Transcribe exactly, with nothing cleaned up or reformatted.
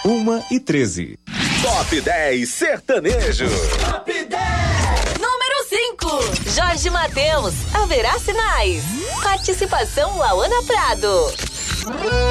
uma e treze. Top dez Sertanejo. Top dez. Número cinco. Jorge Mateus, Haverá Sinais. Participação Lauana Prado.